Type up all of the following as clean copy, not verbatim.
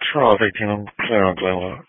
Charles 18, I'm clear on Glenlock.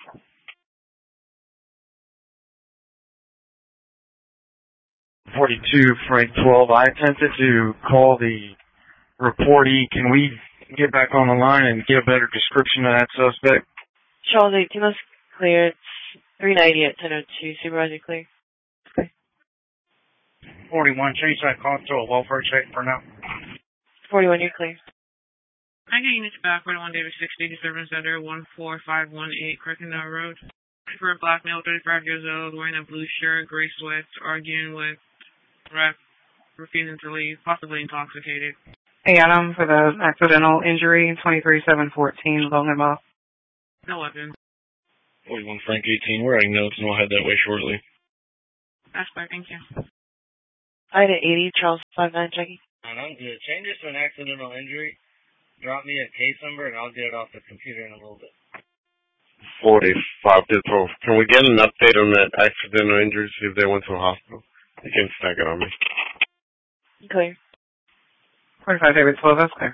42, Frank 12. I attempted to call the reportee. Can we get back on the line and get a better description of that suspect? Charles 18, that's clear. It's 390 at 10:02. Supervisor clear. Okay. 41, change that call to a welfare check for now. 41, you're clear. I get units back, 41 David 60, disturbance under 14518 Crickendale Road. For a black male, 35 years old, wearing a blue shirt, gray sweats, arguing with ref, refusing to leave, possibly intoxicated. Hey, Adam, for the accidental injury, 23-7-14, Logan Boss. No weapons. 41, Frank 18. We're adding notes and we'll head that way shortly. That's fine, thank you. I had 80, Charles 59, Jackie. I'm good. Change this to an accidental injury. Drop me a case number and I'll get it off the computer in a little bit. 45, Ditto. Can we get an update on that accidental injury, see if they went to a hospital? You can stack it on me. Clear. 45 David 12, that's clear.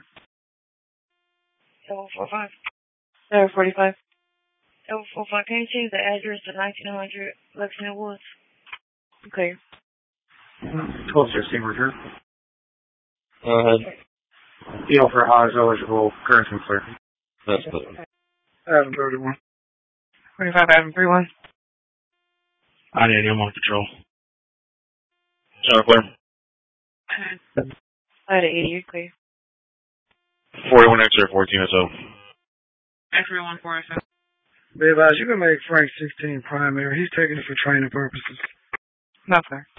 045. 45. 045, can you change the address to 1900 Lexington Woods? Clear. 1216, Roger. Go ahead. Deal for high is eligible, current and clear. That's clear. Adam 31. 45 Adam 31. I need him on patrol. Center clear. I had 80, you're clear. 41 X-ray 14 SO. X-ray 1407. Be advised, you can make Frank 16 primary. He's taking it for training purposes. No, sir.